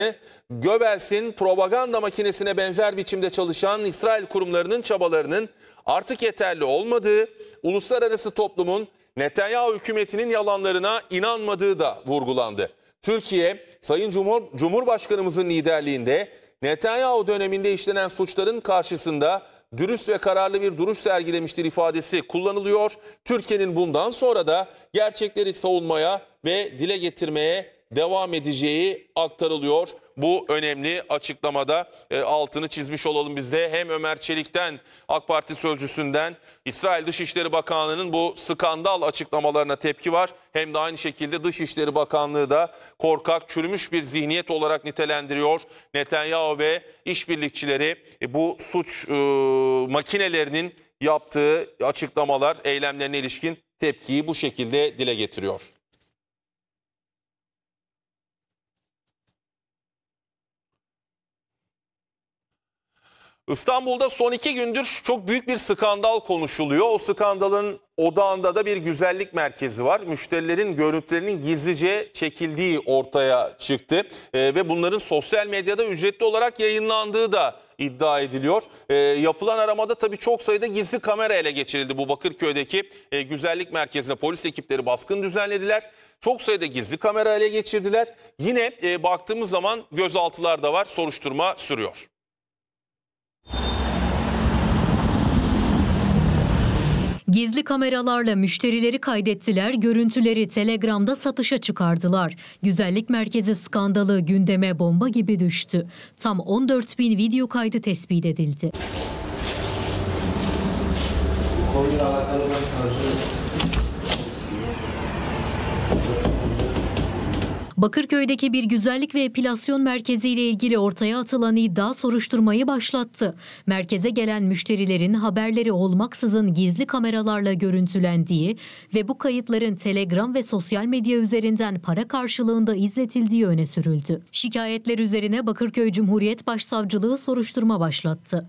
Göbels'in propaganda makinesine benzer biçimde çalışan İsrail kurumlarının çabalarının artık yeterli olmadığı, uluslararası toplumun Netanyahu hükümetinin yalanlarına inanmadığı da vurgulandı. Türkiye, Sayın Cumhurbaşkanımızın liderliğinde Netanyahu döneminde işlenen suçların karşısında dürüst ve kararlı bir duruş sergilemiştir ifadesi kullanılıyor. Türkiye'nin bundan sonra da gerçekleri savunmaya ve dile getirmeye devam edeceği aktarılıyor. Bu önemli açıklamada altını çizmiş olalım biz de. Hem Ömer Çelik'ten, AK Parti sözcüsünden, İsrail Dışişleri Bakanlığı'nın bu skandal açıklamalarına tepki var. Hem de aynı şekilde Dışişleri Bakanlığı da korkak, çürümüş bir zihniyet olarak nitelendiriyor. Netanyahu ve işbirlikçileri bu suç makinelerinin yaptığı açıklamalar, eylemlerine ilişkin tepkiyi bu şekilde dile getiriyor. İstanbul'da son 2 gündür çok büyük bir skandal konuşuluyor. O skandalın odağında da bir güzellik merkezi var. Müşterilerin görüntülerinin gizlice çekildiği ortaya çıktı. Ve bunların sosyal medyada ücretli olarak yayınlandığı da iddia ediliyor. Yapılan aramada tabii çok sayıda gizli kamera ele geçirildi. Bu Bakırköy'deki güzellik merkezine polis ekipleri baskın düzenlediler. Çok sayıda gizli kamera ele geçirdiler. Yine baktığımız zaman gözaltılar da var. Soruşturma sürüyor. Gizli kameralarla müşterileri kaydettiler, görüntüleri Telegram'da satışa çıkardılar. Güzellik merkezi skandalı gündeme bomba gibi düştü. Tam 14.000 video kaydı tespit edildi. Bakırköy'deki bir güzellik ve epilasyon merkeziyle ilgili ortaya atılan iddia soruşturmayı başlattı. Merkeze gelen müşterilerin haberleri olmaksızın gizli kameralarla görüntülendiği ve bu kayıtların Telegram ve sosyal medya üzerinden para karşılığında izletildiği öne sürüldü. Şikayetler üzerine Bakırköy Cumhuriyet Başsavcılığı soruşturma başlattı.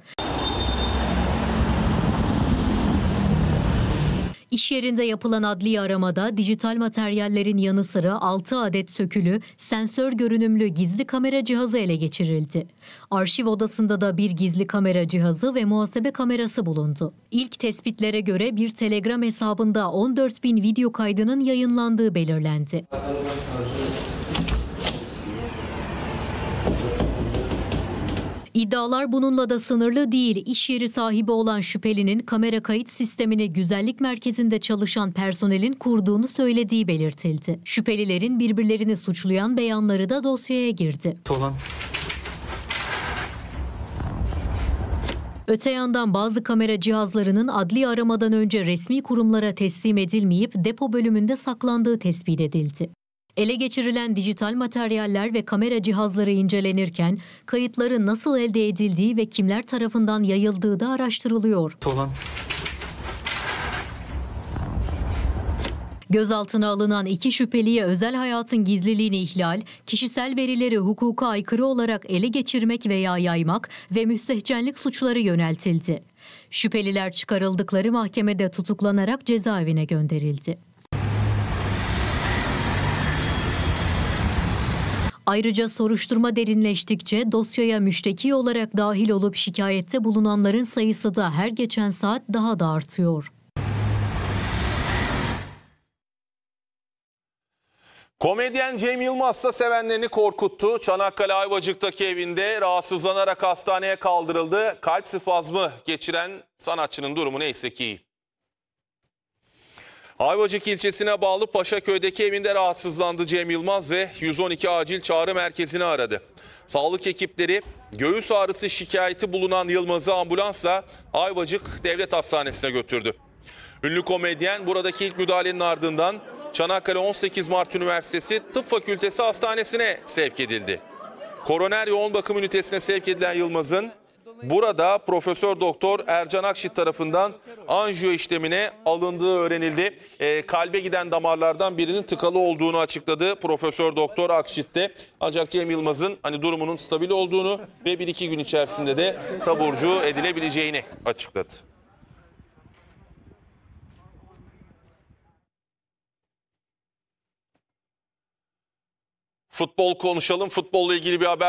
İş yerinde yapılan adli aramada dijital materyallerin yanı sıra 6 adet sökülü, sensör görünümlü gizli kamera cihazı ele geçirildi. Arşiv odasında da bir gizli kamera cihazı ve muhasebe kamerası bulundu. İlk tespitlere göre bir Telegram hesabında 14.000 video kaydının yayınlandığı belirlendi. İddialar bununla da sınırlı değil. İş yeri sahibi olan şüphelinin kamera kayıt sistemini güzellik merkezinde çalışan personelin kurduğunu söylediği belirtildi. Şüphelilerin birbirlerini suçlayan beyanları da dosyaya girdi. Öte yandan bazı kamera cihazlarının adli aramadan önce resmi kurumlara teslim edilmeyip depo bölümünde saklandığı tespit edildi. Ele geçirilen dijital materyaller ve kamera cihazları incelenirken kayıtların nasıl elde edildiği ve kimler tarafından yayıldığı da araştırılıyor. Gözaltına alınan 2 şüpheliye özel hayatın gizliliğini ihlal, kişisel verileri hukuka aykırı olarak ele geçirmek veya yaymak ve müstehcenlik suçları yöneltildi. Şüpheliler çıkarıldıkları mahkemede tutuklanarak cezaevine gönderildi. Ayrıca soruşturma derinleştikçe dosyaya müşteki olarak dahil olup şikayette bulunanların sayısı da her geçen saat daha da artıyor. Komedyen Cem Yılmaz da sevenlerini korkuttu. Çanakkale Ayvacık'taki evinde rahatsızlanarak hastaneye kaldırıldı. Kalp spazmı geçiren sanatçının durumu neyse ki iyi. Ayvacık ilçesine bağlı Paşaköy'deki evinde rahatsızlandı Cem Yılmaz ve 112 acil çağrı merkezini aradı. Sağlık ekipleri göğüs ağrısı şikayeti bulunan Yılmaz'ı ambulansla Ayvacık Devlet Hastanesi'ne götürdü. Ünlü komedyen buradaki ilk müdahalenin ardından Çanakkale 18 Mart Üniversitesi Tıp Fakültesi Hastanesi'ne sevk edildi. Koroner yoğun bakım ünitesine sevk edilen Yılmaz'ın burada Profesör Doktor Ercan Akşit tarafından anjiyo işlemine alındığı öğrenildi. Kalbe giden damarlardan birinin tıkalı olduğunu açıkladı Profesör Doktor Akşit de. Ancak Cem Yılmaz'ın durumunun stabil olduğunu ve 1-2 gün içerisinde de taburcu edilebileceğini açıkladı. Futbol konuşalım. Futbolla ilgili bir haber.